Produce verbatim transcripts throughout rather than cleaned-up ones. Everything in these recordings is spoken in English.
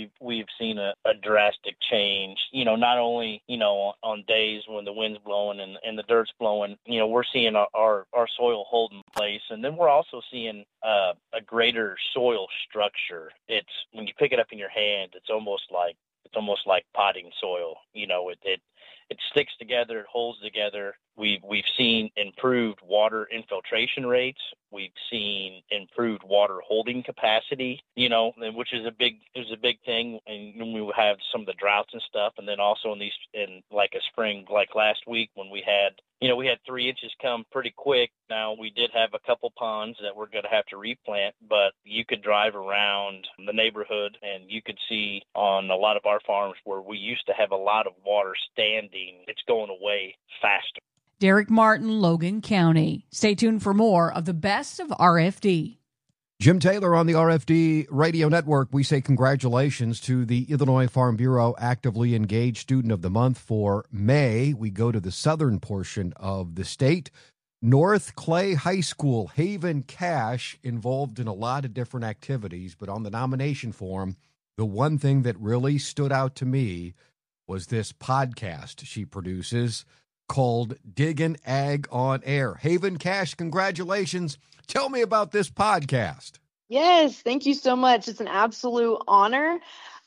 we've we've seen a, a drastic change. You know, not only you know on days when the wind's blowing and, and the dirt's blowing, you know, we're seeing our, our, our soil hold in place, and then we're also seeing uh, a greater soil structure. It's when you pick it up in your hand, it's almost like it's almost like potting soil. You know, it it it sticks together, it holds together. We've we've seen improved water infiltration rates. We've seen improved water holding capacity, you know, which is a big is a big thing. And when we have some of the droughts and stuff, and then also in these in like a spring like last week when we had you know we had three inches come pretty quick. Now we did have a couple ponds that we're going to have to replant, but you could drive around the neighborhood and you could see on a lot of our farms where we used to have a lot of water standing, it's going away faster. Derek Martin, Logan County. Stay tuned for more of the best of R F D. Jim Taylor on the R F D Radio Network. We say congratulations to the Illinois Farm Bureau Actively Engaged Student of the Month for May. We go to the southern portion of the state. North Clay High School, Haven Cash, involved in a lot of different activities, but on the nomination form, the one thing that really stood out to me was this podcast she produces called Diggin' Ag on Air. Haven Cash, congratulations. Tell me about this podcast. Yes, thank you so much. It's an absolute honor.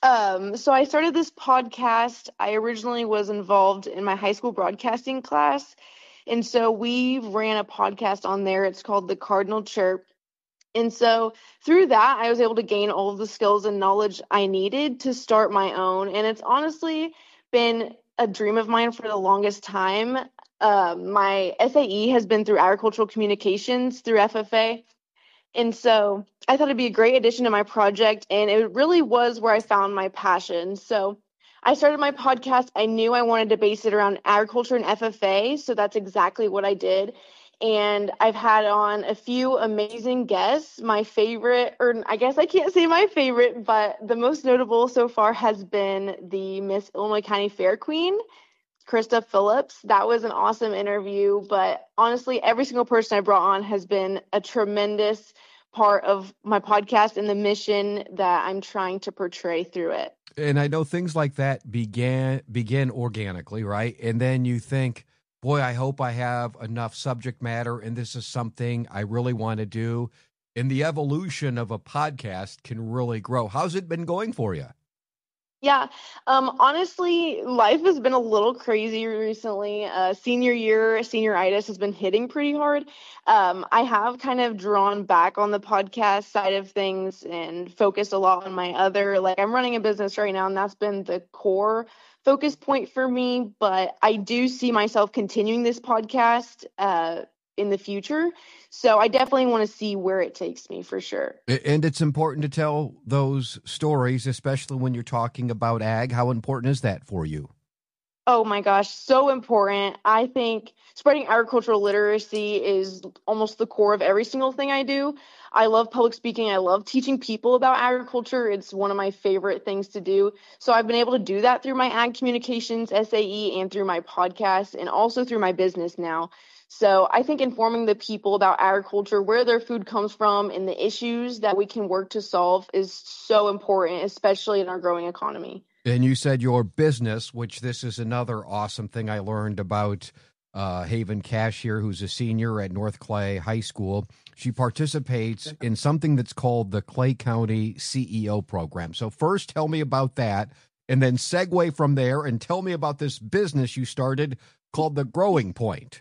Um, so I started this podcast. I originally was involved in my high school broadcasting class. And so we ran a podcast on there. It's called The Cardinal Chirp. And so through that, I was able to gain all of the skills and knowledge I needed to start my own. And it's honestly been a dream of mine for the longest time. Uh, my S A E has been through agricultural communications through F F A. And so I thought it'd be a great addition to my project. And it really was where I found my passion. So I started my podcast. I knew I wanted to base it around agriculture and F F A. So that's exactly what I did. And I've had on a few amazing guests. My favorite, or I guess I can't say my favorite, but the most notable so far has been the Miss Illinois County Fair Queen, Krista Phillips. That was an awesome interview. But honestly, every single person I brought on has been a tremendous part of my podcast and the mission that I'm trying to portray through it. And I know things like that began begin organically, right? And then you think, boy, I hope I have enough subject matter, and this is something I really want to do. And the evolution of a podcast can really grow. How's it been going for you? Yeah, um, honestly, life has been a little crazy recently. Uh, senior year, senioritis has been hitting pretty hard. Um, I have kind of drawn back on the podcast side of things and focused a lot on my other, like I'm running a business right now, and that's been the core focus point for me. But I do see myself continuing this podcast uh, in the future. So I definitely want to see where it takes me for sure. And it's important to tell those stories, especially when you're talking about ag. How important is that for you? Oh my gosh, so important. I think spreading agricultural literacy is almost the core of every single thing I do. I love public speaking. I love teaching people about agriculture. It's one of my favorite things to do. So I've been able to do that through my ag communications, S A E, and through my podcast, and also through my business now. So I think informing the people about agriculture, where their food comes from, and the issues that we can work to solve is so important, especially in our growing economy. And you said your business, which this is another awesome thing I learned about uh, Haven Cash here, who's a senior at North Clay High School. She participates in something that's called the Clay County C E O program. So first tell me about that, and then segue from there and tell me about this business you started called The Growing Point.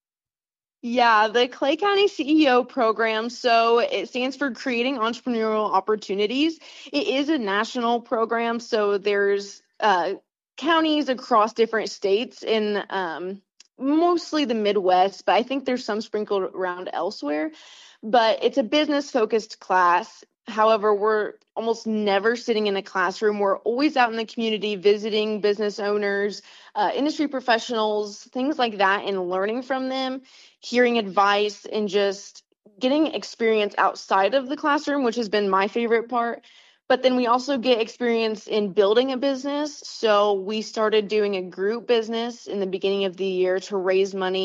Yeah, the Clay County C E O program, so it stands for Creating Entrepreneurial Opportunities. It is a national program, so there's uh, counties across different states in um, mostly the Midwest, but I think there's some sprinkled around elsewhere. But it's a business-focused class. However, we're almost never sitting in a classroom. We're always out in the community visiting business owners, uh, industry professionals, things like that, and learning from them, hearing advice, and just getting experience outside of the classroom, which has been my favorite part. But then we also get experience in building a business. So we started doing a group business in the beginning of the year to raise money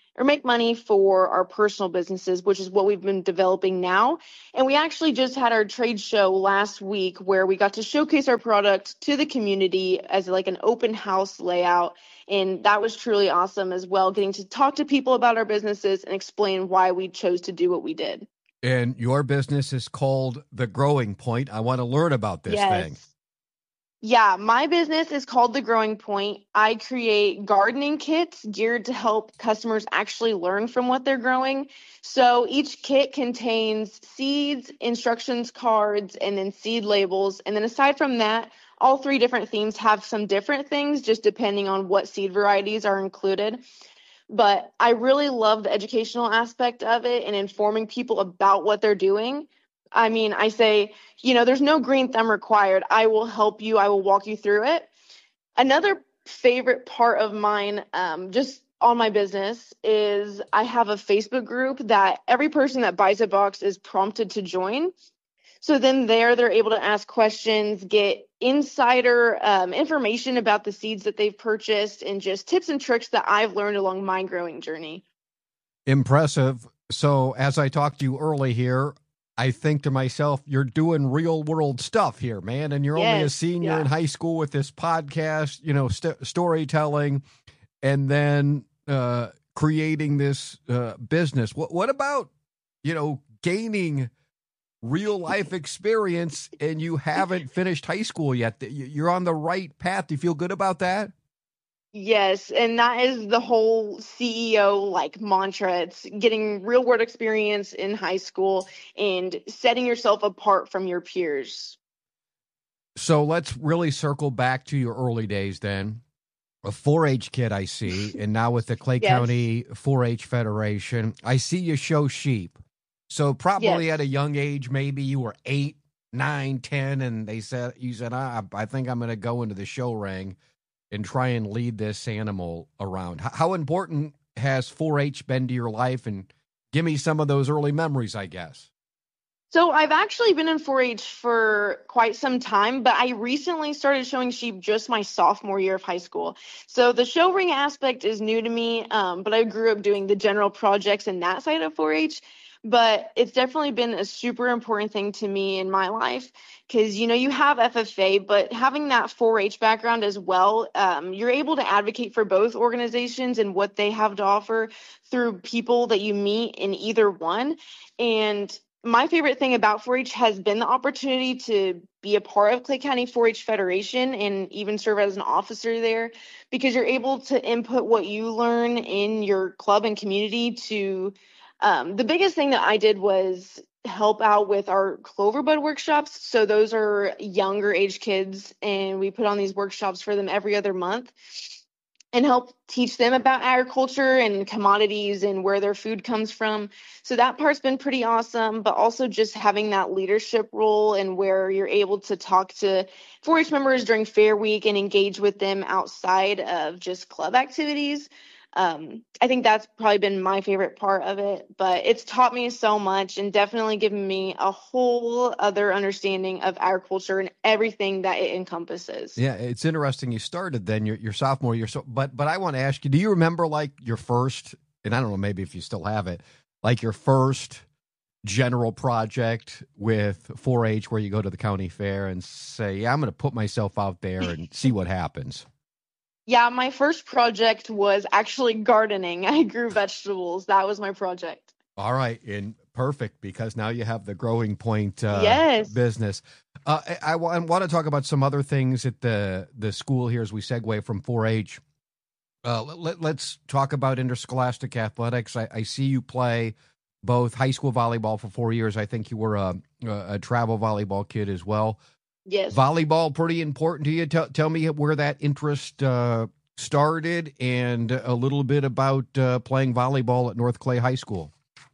or make money for our personal businesses, which is what we've been developing now. And we actually just had our trade show last week where we got to showcase our product to the community as like an open house layout. And that was truly awesome as well, getting to talk to people about our businesses and explain why we chose to do what we did. And your business is called The Growing Point. I want to learn about this Yes. thing. Yeah, my business is called The Growing Point. I create gardening kits geared to help customers actually learn from what they're growing. So each kit contains seeds, instructions cards, and then seed labels. And then aside from that, all three different themes have some different things just depending on what seed varieties are included. But I really love the educational aspect of it and informing people about what they're doing. I mean, I say, you know, there's no green thumb required. I will help you. I will walk you through it. Another favorite part of mine, um, just on my business, is I have a Facebook group that every person that buys a box is prompted to join. So then there, they're able to ask questions, get insider um, information about the seeds that they've purchased, and just tips and tricks that I've learned along my growing journey. Impressive. So as I talked to you early here, I think to myself, you're doing real world stuff here, man. And you're Yes, only a senior yeah. in high school with this podcast, you know, st- storytelling, and then uh, creating this uh, business. What, what about, you know, gaining real life experience and you haven't finished high school yet? You're on the right path. Do you feel good about that? Yes, and that is the whole C E O like mantra. It's getting real world experience in high school and setting yourself apart from your peers. So let's really circle back to your early days then. A four H kid, I see, and now with the Clay Yes. County four H Federation, I see you show sheep. So probably Yes. at a young age, maybe you were eight, nine, ten, and they said, you said, ah, I think I'm going to go into the show ring and try and lead this animal around. H- How important has four H been to your life? And give me some of those early memories, I guess. So I've actually been in four H for quite some time, but I recently started showing sheep just my sophomore year of high school. So the show ring aspect is new to me, um, but I grew up doing the general projects and that side of four H. But it's definitely been a super important thing to me in my life because, you know, you have F F A, but having that four H background as well, um, you're able to advocate for both organizations and what they have to offer through people that you meet in either one. And my favorite thing about four H has been the opportunity to be a part of Clay County four H Federation and even serve as an officer there because you're able to input what you learn in your club and community to um, the biggest thing that I did was help out with our Cloverbud workshops. So those are younger age kids, and we put on these workshops for them every other month and help teach them about agriculture and commodities and where their food comes from. So that part's been pretty awesome, but also just having that leadership role and where you're able to talk to four H members during Fair Week and engage with them outside of just club activities. Um, I think that's probably been my favorite part of it, but it's taught me so much and definitely given me a whole other understanding of agriculture and everything that it encompasses. Yeah, it's interesting. You started then your, your sophomore year. So, but but I want to ask you: do you remember like your first? And I don't know, maybe if you still have it, like your first general project with four H, where you go to the county fair and say, "Yeah, I'm going to put myself out there and see what happens." Yeah, my first project was actually gardening. I grew vegetables. That was my project. All right, and perfect, because now you have the Growing Point uh, Yes. business. Uh, I, I, w- I want to talk about some other things at the the school here as we segue from four H. Uh, let, let's talk about interscholastic athletics. I, I see you play both high school volleyball for four years. I think you were a, a, a travel volleyball kid as well. Yes. Volleyball pretty important to you. Tell, tell me where that interest uh, started and a little bit about uh, playing volleyball at North Clay High School.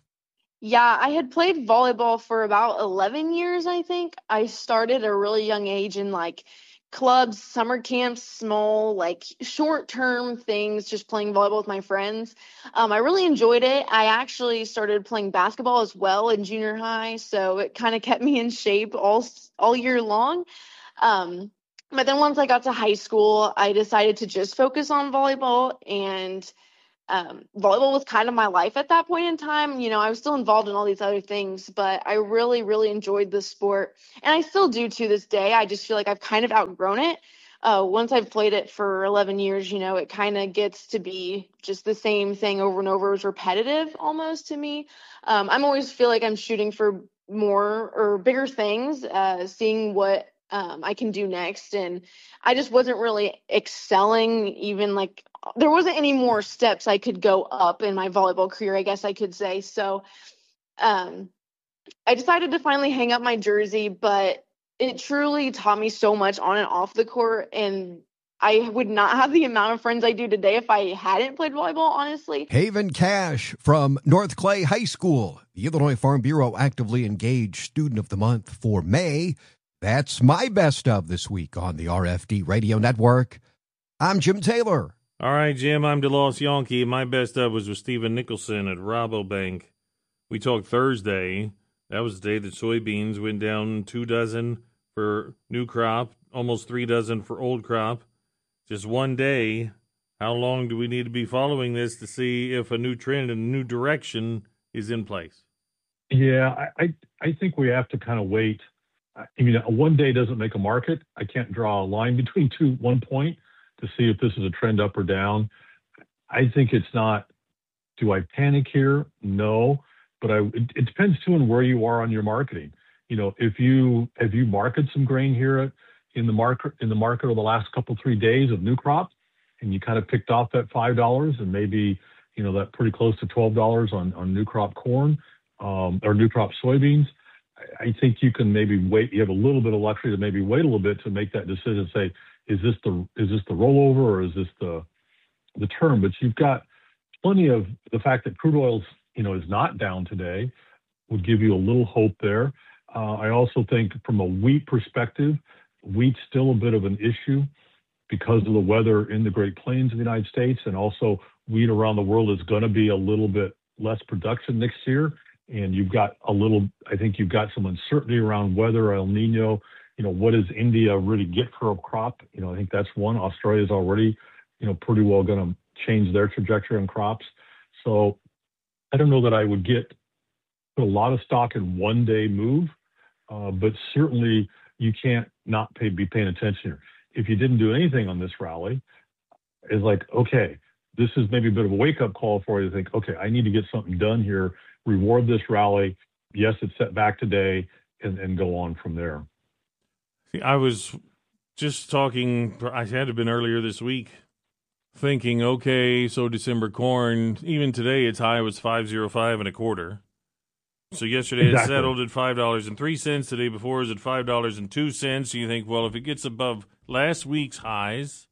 Yeah, I had played volleyball for about eleven years, I think. I started at a really young age in like clubs, summer camps, small, like short-term things, just playing volleyball with my friends. Um, I really enjoyed it. I actually started playing basketball as well in junior high, so it kind of kept me in shape all all year long. Um, but then once I got to high school, I decided to just focus on volleyball, and um, volleyball was kind of my life at that point in time. You know, I was still involved in all these other things, but I really, really enjoyed the sport. And I still do to this day. I just feel like I've kind of outgrown it. Uh, once I've played it for eleven years, you know, it kind of gets to be just the same thing over and over. It's repetitive almost to me. Um, I'm always feel like I'm shooting for more or bigger things, uh, seeing what um, I can do next. And I just wasn't really excelling, even like there wasn't any more steps I could go up in my volleyball career, I guess I could say. So um, I decided to finally hang up my jersey, but it truly taught me so much on and off the court. And I would not have the amount of friends I do today if I hadn't played volleyball, honestly. Haven Cash from North Clay High School, the Illinois Farm Bureau Actively Engaged Student of the Month for May. That's my best of this week on the R F D Radio Network. I'm Jim Taylor. All right, Jim, I'm DeLoss Yankee. My best of was with Stephen Nicholson at Rabobank. We talked Thursday. That was the day that soybeans went down two dozen for new crop, almost three dozen for old crop. Just one day. How long do we need to be following this to see if a new trend and a new direction is in place? Yeah, I, I, I think we have to kind of wait. I mean, one day doesn't make a market. I can't draw a line between two, one point to see if this is a trend up or down. I think it's not, do I panic here? No, but I, it, it depends too on where you are on your marketing. You know, if you, if you market some grain here in the market, in the market over the last couple, three days of new crop, and you kind of picked off that five dollars and maybe, you know, that pretty close to twelve dollars on, on new crop corn, um, or new crop soybeans, I think you can maybe wait. You have a little bit of luxury to maybe wait a little bit to make that decision. Say, is this the is this the rollover or is this the the term? But you've got plenty of the fact that crude oil's you know is not down today would give you a little hope there. Uh, I also think from a wheat perspective, wheat's still a bit of an issue because of the weather in the Great Plains of the United States, and also wheat around the world is going to be a little bit less production next year. And you've got a little, I think you've got some uncertainty around weather, El Nino. You know, what does India really get for a crop? You know, I think that's one. Australia's already, you know, pretty well going to change their trajectory on crops. So I don't know that I would get put a lot of stock in one day move, uh, but certainly you can't not pay, be paying attention here. If you didn't do anything on this rally, it's like, okay, this is maybe a bit of a wake up call for you to think, okay, I need to get something done here. Reward this rally. Yes, it's set back today, and, and go on from there. See, I was just talking, I had to have been earlier this week, thinking, okay, so December corn, even today its high was five oh five and a quarter. So yesterday exactly. It settled at five dollars and three cents. The day before it was at five dollars and two cents. You think, well, if it gets above last week's highs,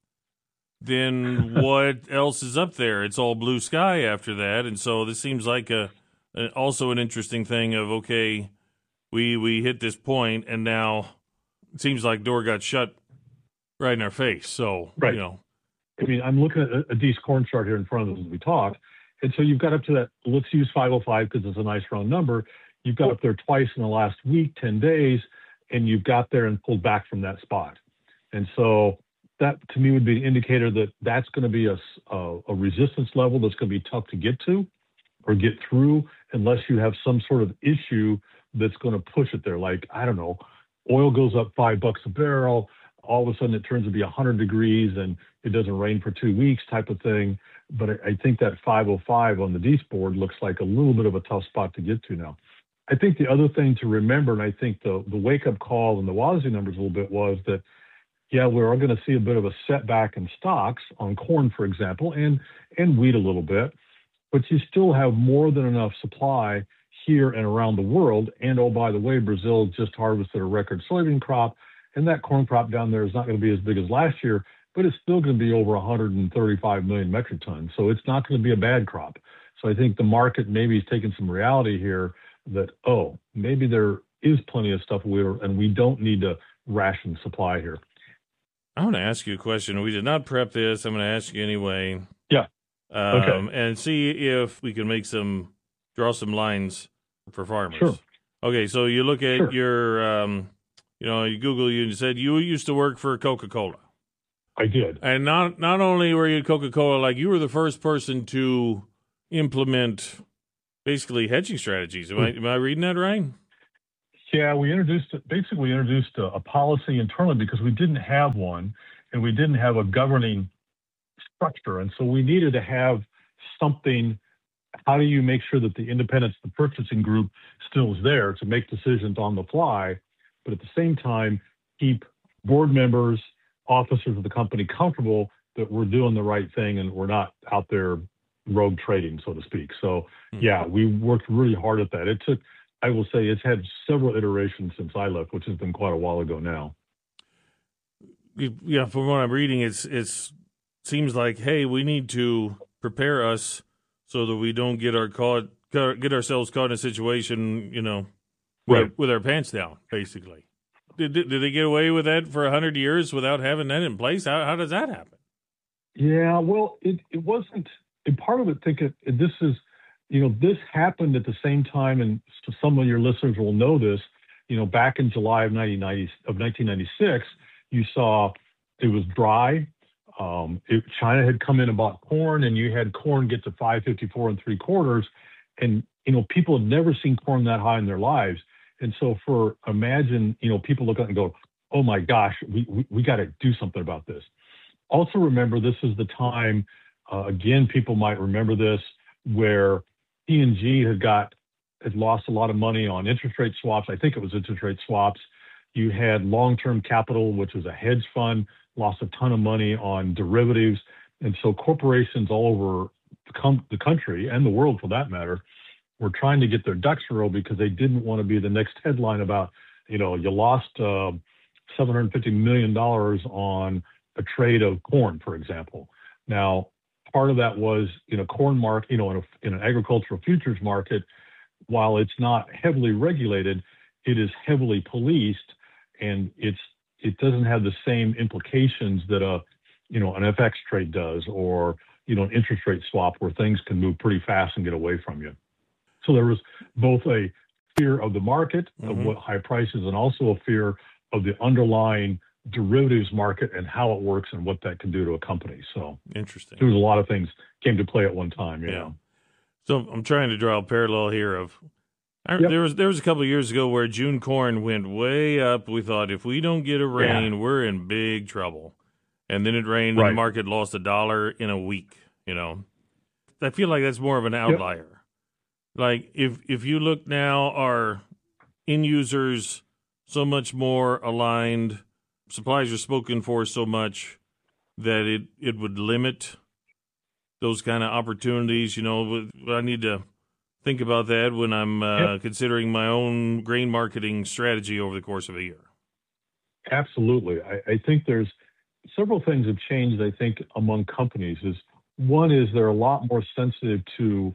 then what else is up there? It's all blue sky after that. And so this seems like a also an interesting thing of, okay, we we hit this point, and now it seems like door got shut right in our face. So, right. you know. I mean, I'm looking at a, a decent corn chart here in front of us as we talk. And so you've got up to that, let's use five oh five because it's a nice round number. You've got up there twice in the last week, ten days, and you've got there and pulled back from that spot. And so that, to me, would be an indicator that that's going to be a, a, a resistance level that's going to be tough to get to or get through unless you have some sort of issue that's going to push it there. Like, I don't know, oil goes up five bucks a barrel, all of a sudden it turns to be one hundred degrees and it doesn't rain for two weeks type of thing. But I, I think that five oh five on the D S board looks like a little bit of a tough spot to get to now. I think the other thing to remember, and I think the, the wake-up call in the W A S D numbers a little bit was that, yeah, we're going to see a bit of a setback in stocks on corn, for example, and, and wheat a little bit. But you still have more than enough supply here and around the world. And, oh, by the way, Brazil just harvested a record soybean crop, and that corn crop down there is not going to be as big as last year, but it's still going to be over one hundred thirty-five million metric tons. So it's not going to be a bad crop. So I think the market maybe is taking some reality here that, oh, maybe there is plenty of stuff we're, and we don't need to ration supply here. I want to ask you a question. We did not prep this. I'm going to ask you anyway. Yeah. Um, okay. And see if we can make some, draw some lines for farmers. Sure. Okay, so you look at Sure. your, um, you know, you Google, you said you used to work for Coca-Cola. I did. And not not only were you at Coca-Cola, like you were the first person to implement basically hedging strategies. Am I am I reading that right? Yeah, we introduced basically we introduced a, a policy internally because we didn't have one, and we didn't have a governing structure, and so we needed to have something. How do you make sure that the independence, the purchasing group, still is there to make decisions on the fly, but at the same time keep board members, officers of the company comfortable that we're doing the right thing and we're not out there rogue trading, so to speak. So, yeah, we worked really hard at that. It took, I will say, it's had several iterations since I left, which has been quite a while ago now. Yeah, from what I'm reading, it's it's seems like, hey, we need to prepare us so that we don't get our caught get ourselves caught in a situation, you know, with, right. with our pants down, basically. Did, did did they get away with that for a hundred years without having that in place? How how does that happen? Yeah, well, it, it wasn't. And part of it, think it, this is, you know, this happened at the same time, and so some of your listeners will know this. You know, back in July of nineteen ninety of nineteen ninety-six, you saw it was dry. Um, it, China had come in and bought corn, and you had corn get to five fifty-four and three quarters, and you know, people had never seen corn that high in their lives. And so for imagine, you know, people look at it and go, oh my gosh, we, we, we got to do something about this. Also remember, this is the time, uh, again, people might remember this, where P and G had got, had lost a lot of money on interest rate swaps. I think it was interest rate swaps. You had long-term capital, which was a hedge fund, lost a ton of money on derivatives. And so corporations all over the, com- the country and the world, for that matter, were trying to get their ducks in a row because they didn't want to be the next headline about, you know, you lost uh, seven hundred fifty million dollars on a trade of corn, for example. Now, part of that was, you know, corn market, you know, in, a, in an agricultural futures market, while it's not heavily regulated, it is heavily policed, and it's it doesn't have the same implications that a, you know, an F X trade does, or, you know, an interest rate swap where things can move pretty fast and get away from you. So there was both a fear of the market, mm-hmm. of what high prices, and also a fear of the underlying derivatives market and how it works and what that can do to a company. So interesting. There was a lot of things came to play at one time. You yeah. know? So I'm trying to draw a parallel here of I, yep. there was there was a couple of years ago where June corn went way up. We thought if we don't get a rain, yeah. we're in big trouble. And then it rained right. and the market lost a dollar in a week. You know, I feel like that's more of an outlier. Yep. Like if if you look now, are end users so much more aligned? Supplies are spoken for so much that it, it would limit those kind of opportunities. You know, I need to think about that when I'm uh, yep. considering my own grain marketing strategy over the course of a year. Absolutely. I, I think there's several things have changed, I think, among companies. Is one is they're a lot more sensitive to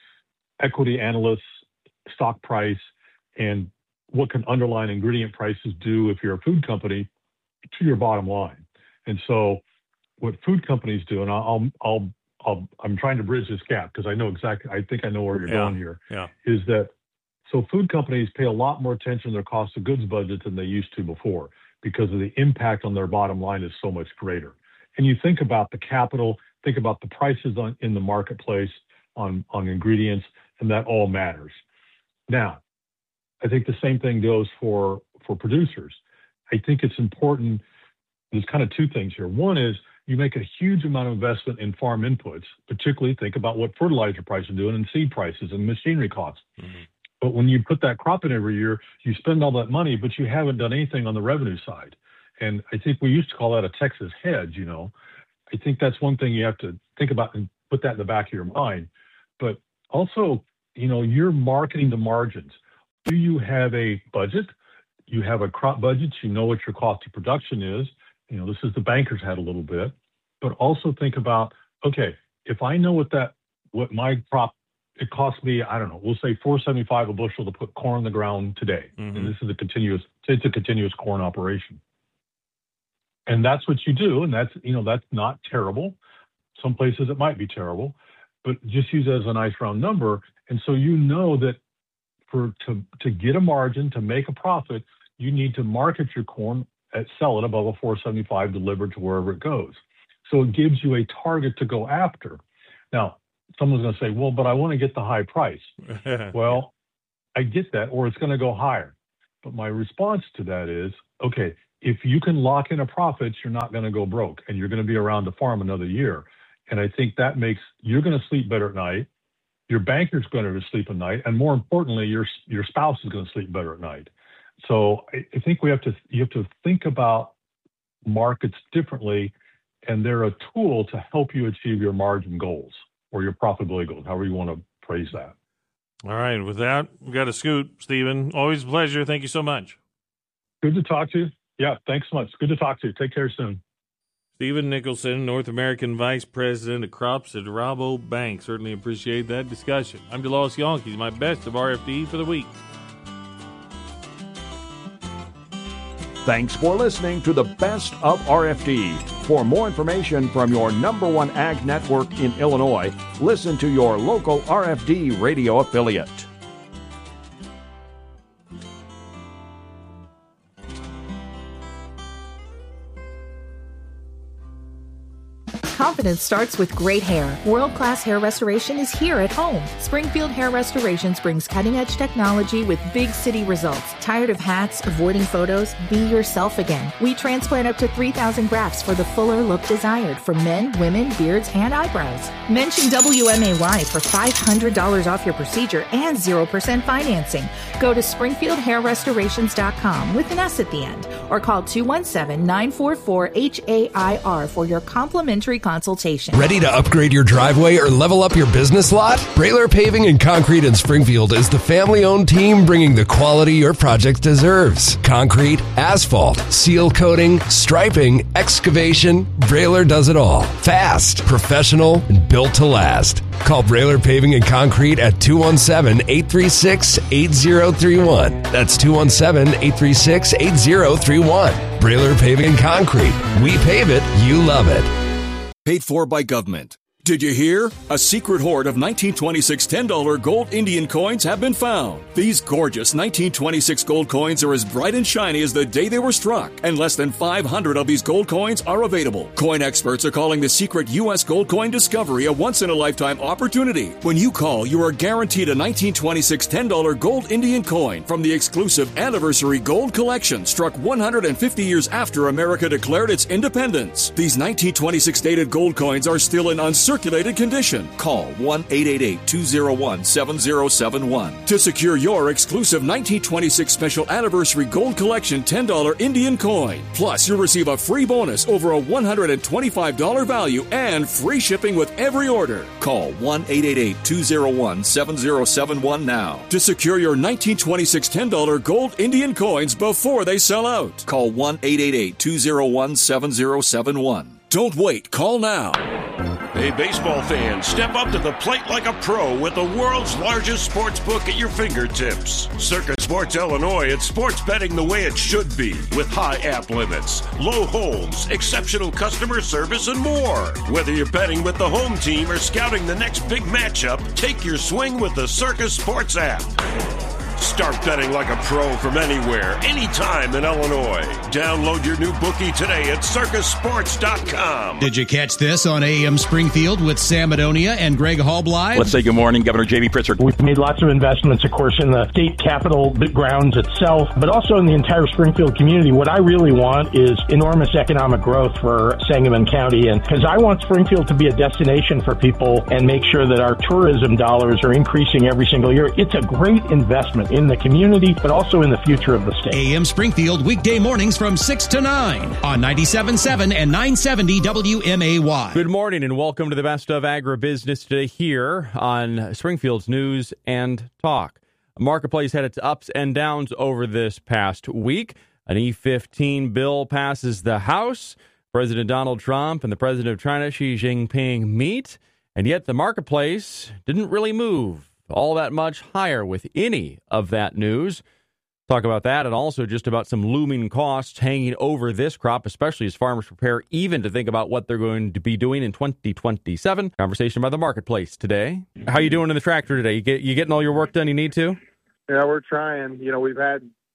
equity analysts, stock price, and what can underlying ingredient prices do if you're a food company to your bottom line. And so what food companies do, and I'll, I'll, I'll I'm trying to bridge this gap because I know exactly, I think I know where you're yeah. going here, yeah. is that so food companies pay a lot more attention to their cost of goods budget than they used to before because of the impact on their bottom line is so much greater. And you think about the capital, think about the prices on, in the marketplace on, on ingredients, and that all matters. Now, I think the same thing goes for, for producers. I think it's important. There's kind of two things here. One is you make a huge amount of investment in farm inputs, particularly think about what fertilizer prices are doing and seed prices and machinery costs. Mm-hmm. But when you put that crop in every year, you spend all that money, but you haven't done anything on the revenue side. And I think we used to call that a Texas hedge, you know. I think that's one thing you have to think about and put that in the back of your mind. But also, you know, you're marketing the margins. Do you have a budget? You have a crop budget. You know what your cost of production is. You know, this is the bankers had a little bit. But also think about, okay, if I know what that, what my crop, it costs me, I don't know, we'll say four seventy-five a bushel to put corn in the ground today. Mm-hmm. And this is a continuous, it's a continuous corn operation. And that's what you do. And that's, you know, that's not terrible. Some places it might be terrible, but just use it as a nice round number. And so you know that for to, to get a margin, to make a profit, you need to market your corn at sell it above a four seventy-five delivered to wherever it goes. So it gives you a target to go after. Now, someone's going to say, well, but I want to get the high price. Well, I get that, or it's going to go higher. But my response to that is, okay, if you can lock in a profit, you're not going to go broke, and you're going to be around the farm another year. And I think that makes, you're going to sleep better at night. Your banker's going to sleep at night. And more importantly, your your spouse is going to sleep better at night. So I, I think we have to, you have to think about markets differently, and they're a tool to help you achieve your margin goals or your profitability goals, however you want to phrase that. All right. With that, we got to scoot, Stephen. Always a pleasure. Thank you so much. Good to talk to you. Yeah, thanks so much. Good to talk to you. Take care soon. Stephen Nicholson, North American Vice President of Crops at Rabobank. Certainly appreciate that discussion. I'm DeLawis Yonkes, my best of R F D for the week. Thanks for listening to the Best of R F D. For more information from your number one ag network in Illinois, listen to your local R F D radio affiliate. Confidence starts with great hair. World-class hair restoration is here at home. Springfield Hair Restorations brings cutting-edge technology with big city results. Tired of hats, avoiding photos? Be yourself again. We transplant up to three thousand grafts for the fuller look desired for men, women, beards, and eyebrows. Mention W M A Y for five hundred dollars off your procedure and zero percent financing. Go to springfield hair restorations dot com with an S at the end or call two one seven, nine four four, H A I R for your complimentary consultation. Ready to upgrade your driveway or level up your business lot? Brailer Paving and Concrete in Springfield is the family-owned team bringing the quality your project deserves. Concrete, asphalt, seal coating, striping, excavation, Brailer does it all. Fast, professional, and built to last. Call Brailer Paving and Concrete at two one seven, eight three six, eight zero three one. That's two one seven, eight three six, eight zero three one. Brailer Paving and Concrete. We pave it, you love it. Paid for by government. Did you hear? A secret hoard of nineteen twenty-six ten dollar gold Indian coins have been found. These gorgeous nineteen twenty-six gold coins are as bright and shiny as the day they were struck, and less than five hundred of these gold coins are available. Coin experts are calling the secret U S gold coin discovery a once-in-a-lifetime opportunity. When you call, you are guaranteed a nineteen twenty-six ten dollar gold Indian coin from the exclusive Anniversary Gold Collection, struck one hundred fifty years after America declared its independence. These nineteen twenty-six dated gold coins are still in uncertain circulated condition. Call one eight eight eight, two zero one, seven zero seven one to secure your exclusive nineteen twenty-six Special Anniversary Gold Collection ten dollar Indian coin. Plus, you'll receive a free bonus over a one hundred twenty-five dollars value and free shipping with every order. Call one eight eight eight, two zero one, seven zero seven one now to secure your nineteen twenty-six ten dollar gold Indian coins before they sell out. Call one eight eight eight, two zero one, seven zero seven one. Don't wait. Call now. Hey, baseball fans, step up to the plate like a pro with the world's largest sports book at your fingertips. Circa Sports Illinois, it's sports betting the way it should be, with high app limits, low holds, exceptional customer service, and more. Whether you're betting with the home team or scouting the next big matchup, take your swing with the Circa Sports app. Start betting like a pro from anywhere, anytime in Illinois. Download your new bookie today at circus sports dot com. Did you catch this on A M Springfield with Sam Madonia and Greg Hallbline? Let's say good morning, Governor J B Pritzker. We've made lots of investments, of course, in the state capitol grounds itself, but also in the entire Springfield community. What I really want is enormous economic growth for Sangamon County, and because I want Springfield to be a destination for people and make sure that our tourism dollars are increasing every single year. It's a great investment in the community, but also in the future of the state. A M Springfield, weekday mornings from six to nine on ninety-seven point seven and nine seventy W M A Y. Good morning and welcome to the Best of Agribusiness today here on Springfield's News and Talk. Marketplace had its ups and downs over this past week. An E fifteen bill passes the House. President Donald Trump and the President of China, Xi Jinping, meet, and yet the marketplace didn't really move all that much higher with any of that news. Talk about that and also just about some looming costs hanging over this crop, especially as farmers prepare even to think about what they're going to be doing in twenty twenty-seven. Conversation about the marketplace today. How you doing in the tractor today? You get you getting all your work done you need to? Yeah, we're trying. You know, we've had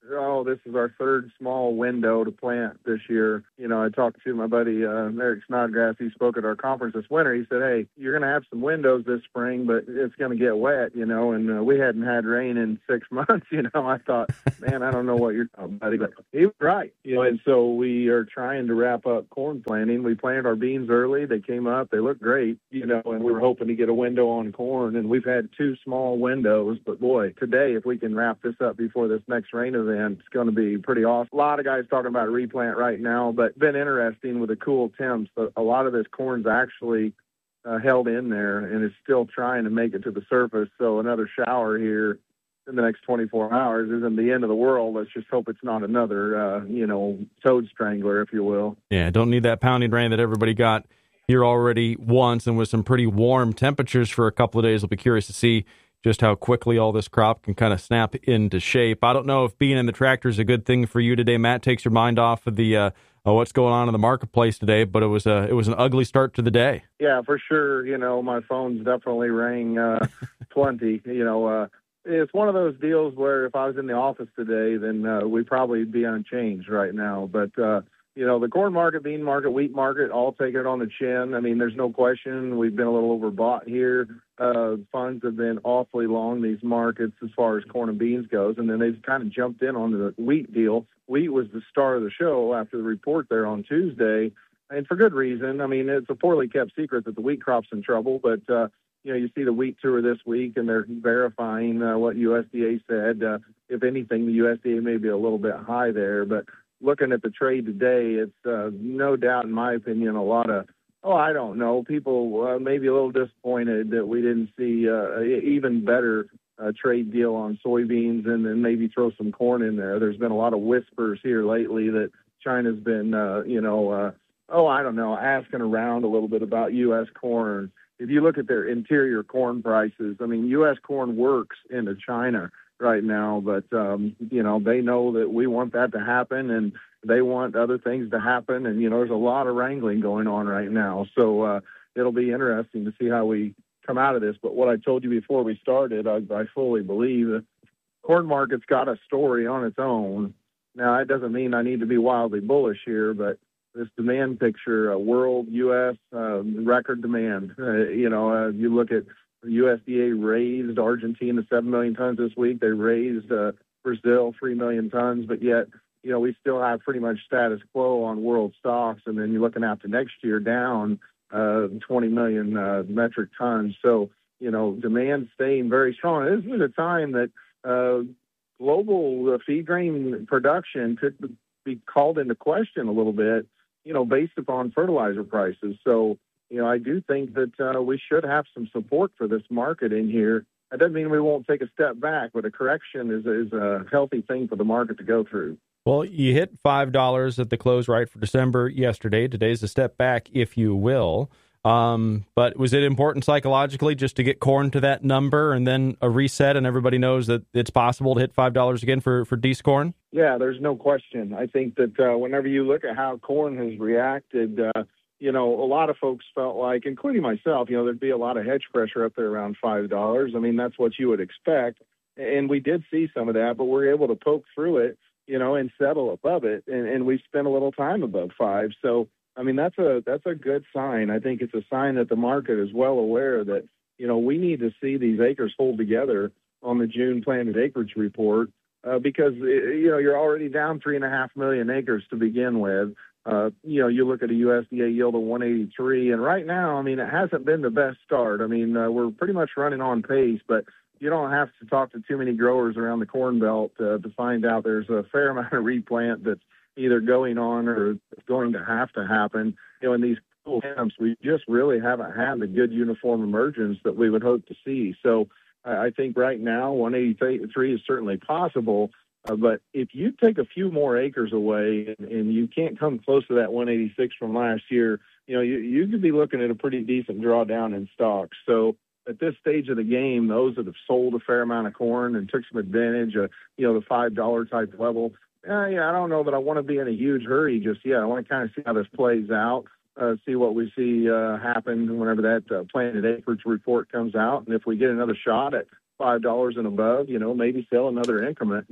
oh, this is our third small window to plant this year. You know, I talked to my buddy uh, Eric Snodgrass. He spoke at our conference this winter. He said, hey, you're going to have some windows this spring, but it's going to get wet, you know, and uh, we hadn't had rain in six months. You know, I thought, man, I don't know what you're talking about. But he was right. You know, and so we are trying to wrap up corn planting. We planted our beans early. They came up. They look great, you know, and we were hoping to get a window on corn. And we've had two small windows. But, boy, today, if we can wrap this up before this next rain event, it's going to be pretty awesome. A lot of guys talking about replant right now, but been interesting with the cool temps. A lot of this corn's actually uh, held in there and is still trying to make it to the surface. So another shower here in the next twenty-four hours isn't the end of the world. Let's just hope it's not another, uh, you know, toad strangler, if you will. Yeah, don't need that pounding rain that everybody got here already once, and with some pretty warm temperatures for a couple of days. We'll be curious to see just how quickly all this crop can kind of snap into shape. I don't know if being in the tractor is a good thing for you today, Matt. Takes your mind off of the uh, uh, what's going on in the marketplace today, but it was a it was an ugly start to the day. Yeah, for sure. You know, my phone's definitely rang uh, plenty. You know, uh, it's one of those deals where if I was in the office today, then uh, we'd probably be unchanged right now. But uh, you know, the corn market, bean market, wheat market, all taking it on the chin. I mean, there's no question we've been a little overbought here. Uh, funds have been awfully long these markets as far as corn and beans goes, and then they've kind of jumped in on the wheat deal. Wheat was the star of the show after the report there on Tuesday, and for good reason. I mean, it's a poorly kept secret that the wheat crop's in trouble, but uh, you know, you see the wheat tour this week, and they're verifying uh, what U S D A said. Uh, if anything, the U S D A may be a little bit high there, but looking at the trade today, it's uh, no doubt, in my opinion, a lot of, oh, I don't know, people uh, maybe a little disappointed that we didn't see uh, an even better uh, trade deal on soybeans and then maybe throw some corn in there. There's been a lot of whispers here lately that China's been, uh, you know, uh, oh, I don't know, asking around a little bit about U S corn. If you look at their interior corn prices, I mean, U S corn works into China right now, but, um, you know, they know that we want that to happen and they want other things to happen. And, you know, there's a lot of wrangling going on right now. So uh, it'll be interesting to see how we come out of this. But what I told you before we started, I, I fully believe the corn market's got a story on its own. Now, that doesn't mean I need to be wildly bullish here, but this demand picture, uh, world, U S, uh, record demand, uh, you know, uh, you look at U S D A raised Argentina seven million tons this week. They raised uh, Brazil three million tons, but yet, you know, we still have pretty much status quo on world stocks. And then you're looking out to next year down uh, twenty million uh, metric tons. So, you know, demand staying very strong. This is a time that uh, global uh, feed grain production could be called into question a little bit, you know, based upon fertilizer prices. So, you know, I do think that uh, we should have some support for this market in here. That doesn't mean we won't take a step back, but a correction is, is a healthy thing for the market to go through. Well, you hit five dollars at the close right for December yesterday. Today's a step back, if you will. Um, but was it important psychologically just to get corn to that number and then a reset and everybody knows that it's possible to hit five dollars again for, for Deese corn? Yeah, there's no question. I think that uh, whenever you look at how corn has reacted, uh, you know, a lot of folks felt like, including myself, you know, there'd be a lot of hedge pressure up there around five dollars. I mean, that's what you would expect. And we did see some of that, but we're able to poke through it, you know, and settle above it. And, and we spent a little time above five. So, I mean, that's a that's a good sign. I think it's a sign that the market is well aware that, you know, we need to see these acres hold together on the June planted acreage report uh, because, you know, you're already down three and a half million acres to begin with. Uh, you know, you look at a U S D A yield of one eighty-three, and right now, I mean, it hasn't been the best start. I mean, uh, we're pretty much running on pace, but you don't have to talk to too many growers around the Corn Belt uh, to find out there's a fair amount of replant that's either going on or going to have to happen. You know, in these cool temps, we just really haven't had the good uniform emergence that we would hope to see. So uh, I think right now, one eighty-three is certainly possible. Uh, but if you take a few more acres away and, and you can't come close to that one eighty-six from last year, you know, you, you could be looking at a pretty decent drawdown in stocks. So at this stage of the game, those that have sold a fair amount of corn and took some advantage of, you know, the five dollar type level, uh, yeah, I don't know that I want to be in a huge hurry just yet. I want to kind of see how this plays out, uh, see what we see uh, happen whenever that uh, planted acreage report comes out. And if we get another shot at five dollars and above, you know, maybe sell another increment. But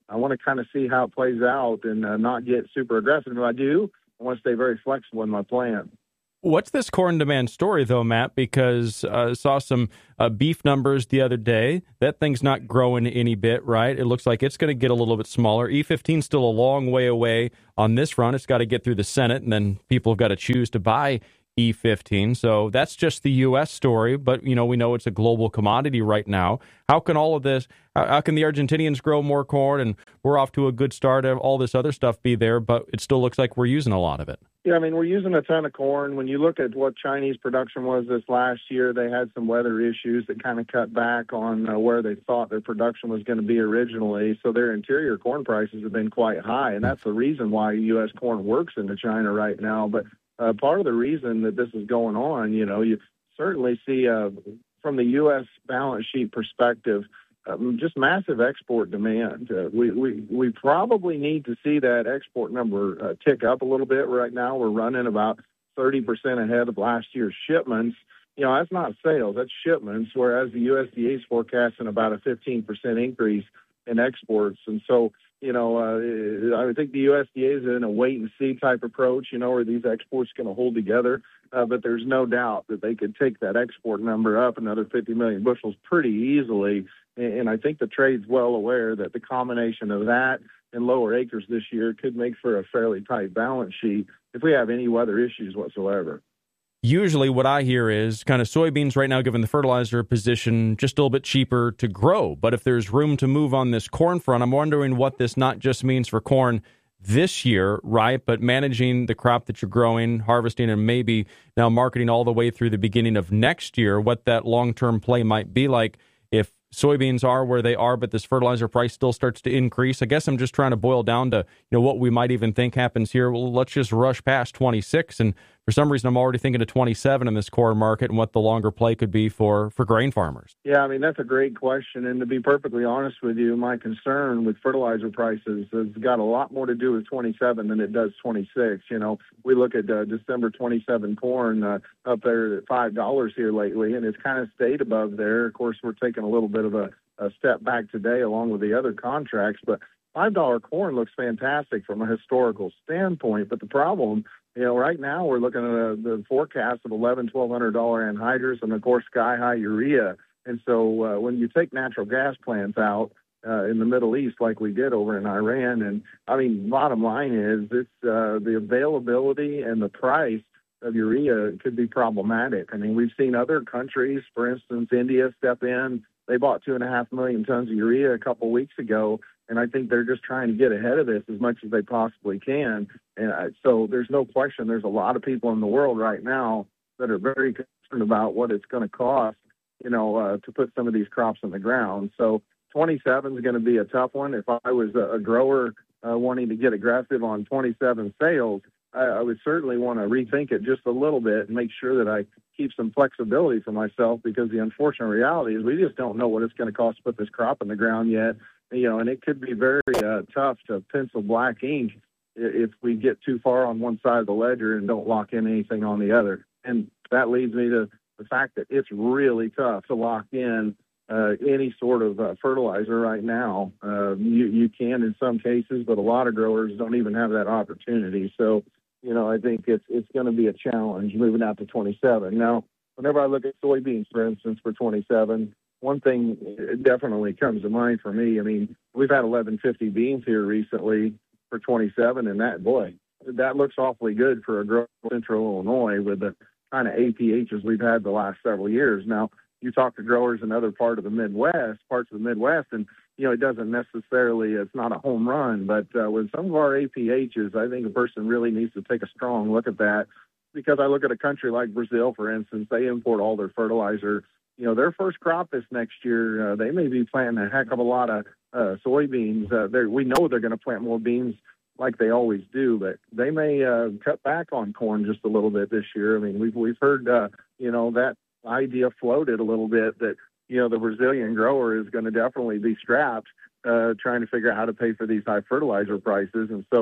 I want to kind of see how it plays out and uh, not get super aggressive. If I do, I want to stay very flexible in my plan. What's this corn demand story, though, Matt? Because I uh, saw some uh, beef numbers the other day. That thing's not growing any bit, right? It looks like it's going to get a little bit smaller. E fifteen is still a long way away on this front. It's got to get through the Senate, and then people have got to choose to buy E fifteen. So that's just the U S story, but, you know, we know it's a global commodity right now. How can all of this, how, how can the Argentinians grow more corn, and we're off to a good start, all this other stuff be there, but it still looks like we're using a lot of it? Yeah, I mean, we're using a ton of corn. When you look at what Chinese production was this last year, they had some weather issues that kind of cut back on uh, where they thought their production was going to be originally. So their interior corn prices have been quite high, and that's the reason why U S corn works into China right now. But uh, part of the reason that this is going on, you know, you certainly see uh, from the U S balance sheet perspective, Um, just massive export demand. Uh, we, we we probably need to see that export number uh, tick up a little bit. Right now, we're running about thirty percent ahead of last year's shipments. You know, that's not sales, that's shipments, whereas the U S D A is forecasting about a fifteen percent increase in exports. And so, you know, uh, I think the U S D A is in a wait-and-see type approach, you know, where these exports going to hold together. Uh, but there's no doubt that they could take that export number up another fifty million bushels pretty easily. And I think the trade's well aware that the combination of that and lower acres this year could make for a fairly tight balance sheet if we have any weather issues whatsoever. Usually what I hear is kind of soybeans right now, given the fertilizer position, just a little bit cheaper to grow. But if there's room to move on this corn front, I'm wondering what this not just means for corn this year, right, but managing the crop that you're growing, harvesting, and maybe now marketing all the way through the beginning of next year, what that long-term play might be like if soybeans are where they are, but this fertilizer price still starts to increase. I guess I'm just trying to boil down to, you know, what we might even think happens here. Well, let's just rush past twenty-six, and for some reason I'm already thinking of twenty-seven in this corn market and what the longer play could be for, for grain farmers. Yeah, I mean, that's a great question, and to be perfectly honest with you, my concern with fertilizer prices has got a lot more to do with twenty-seven than it does twenty-six. You know, we look at uh, December twenty-seven corn uh, up there at five dollars here lately, and it's kind of stayed above there. Of course, we're taking a little bit of a, a step back today along with the other contracts, but five dollar corn looks fantastic from a historical standpoint. But the problem, you know, right now we're looking at a, the forecast of eleven, twelve hundred dollar anhydrous and, of course, sky high urea. And so uh, when you take natural gas plants out uh, in the Middle East, like we did over in Iran, and I mean, bottom line is it's uh, the availability and the price of urea could be problematic. I mean, we've seen other countries, for instance, India, step in. They bought two and a half million tons of urea a couple weeks ago, and I think they're just trying to get ahead of this as much as they possibly can. And I, so there's no question there's a lot of people in the world right now that are very concerned about what it's going to cost, you know, uh, to put some of these crops in the ground. So twenty-seven is going to be a tough one. If I was a, a grower uh, wanting to get aggressive on twenty-seven sales, I, I would certainly want to rethink it just a little bit and make sure that I keep some flexibility for myself, because the unfortunate reality is we just don't know what it's going to cost to put this crop in the ground yet. You know, and it could be very uh, tough to pencil black ink if we get too far on one side of the ledger and don't lock in anything on the other. And that leads me to the fact that it's really tough to lock in uh, any sort of uh, fertilizer right now. Uh, you, you can in some cases, but a lot of growers don't even have that opportunity. So, you know, I think it's it's going to be a challenge moving out to twenty-seven. Now, whenever I look at soybeans, for instance, for twenty-seven, one thing definitely comes to mind for me. I mean, we've had eleven fifty beans here recently for twenty-seven, and that, boy, that looks awfully good for a grower in Central Illinois with the kind of A P Hs we've had the last several years. Now, you talk to growers in other part of the Midwest, parts of the Midwest, and, you know, it doesn't necessarily, it's not a home run, but uh, with some of our A P Hs, I think a person really needs to take a strong look at that, because I look at a country like Brazil, for instance, they import all their fertilizer. You know, their first crop this next year, uh, they may be planting a heck of a lot of uh, soybeans. Uh, we know they're going to plant more beans like they always do, but they may uh, cut back on corn just a little bit this year. I mean, we've we've heard, uh, you know, that idea floated a little bit that, you know, the Brazilian grower is going to definitely be strapped uh, trying to figure out how to pay for these high fertilizer prices. And so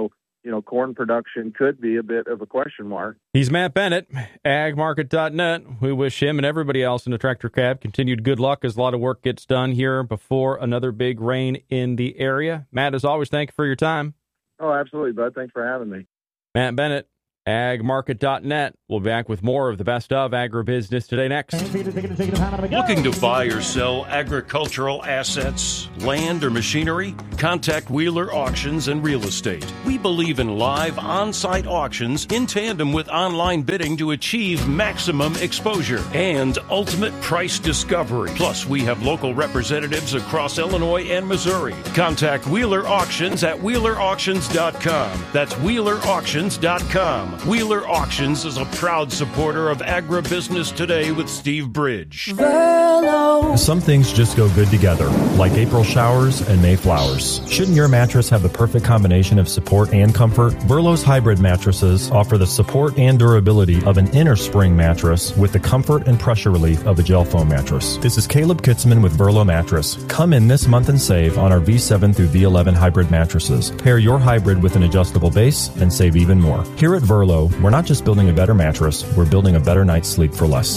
you know, corn production could be a bit of a question mark. He's Matt Bennett, ag market dot net. We wish him and everybody else in the tractor cab continued good luck as a lot of work gets done here before another big rain in the area. Matt, as always, thank you for your time. Oh, absolutely, bud. Thanks for having me. Matt Bennett, ag market dot net. We'll be back with more of the best of Agribusiness Today next. Looking to buy or sell agricultural assets, land, or machinery? Contact Wheeler Auctions and Real Estate. We believe in live on-site auctions in tandem with online bidding to achieve maximum exposure and ultimate price discovery. Plus, we have local representatives across Illinois and Missouri. Contact Wheeler Auctions at wheeler auctions dot com. That's wheeler auctions dot com. Wheeler Auctions is a proud supporter of Agribusiness Today with Steve Bridge. Some things just go good together, like April showers and May flowers. Shouldn't your mattress have the perfect combination of support and comfort? Verlo's hybrid mattresses offer the support and durability of an inner spring mattress with the comfort and pressure relief of a gel foam mattress. This is Caleb Kitzman with Verlo Mattress. Come in this month and save on our V seven through V eleven hybrid mattresses. Pair your hybrid with an adjustable base and save even more. Here at Verlo, we're not just building a better mattress, we're building a better night's sleep for less.